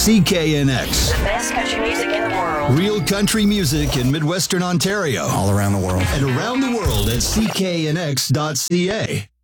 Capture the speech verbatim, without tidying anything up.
C K N X. The best country music in the world. Real country music in Midwestern Ontario. All around the world. And around the world at C K N X dot C A.